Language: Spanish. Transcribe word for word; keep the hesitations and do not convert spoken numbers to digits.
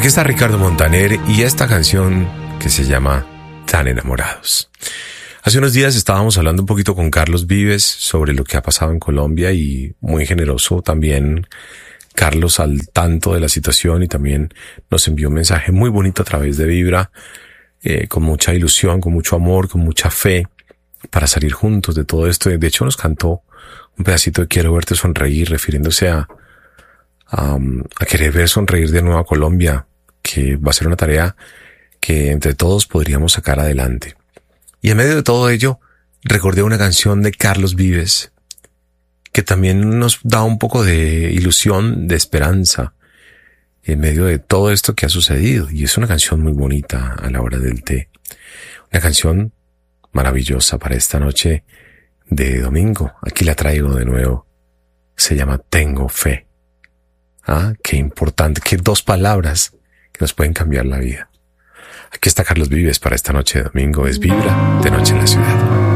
Aquí está Ricardo Montaner y esta canción que se llama Tan Enamorados. Hace unos días estábamos hablando un poquito con Carlos Vives sobre lo que ha pasado en Colombia y muy generoso también Carlos al tanto de la situación y también nos envió un mensaje muy bonito a través de Vibra, eh, con mucha ilusión, con mucho amor, con mucha fe para salir juntos de todo esto. De hecho nos cantó un pedacito de Quiero verte sonreír, refiriéndose a, a, a querer ver sonreír de nuevo a Colombia, que va a ser una tarea que entre todos podríamos sacar adelante. Y en medio de todo ello, recordé una canción de Carlos Vives que también nos da un poco de ilusión, de esperanza en medio de todo esto que ha sucedido. Y es una canción muy bonita a la hora del té. Una canción maravillosa para esta noche de domingo. Aquí la traigo de nuevo. Se llama Tengo Fe. Ah, qué importante, qué dos palabras que nos pueden cambiar la vida. Aquí está Carlos Vives para esta noche de domingo. Es Vibra de Noche en la Ciudad.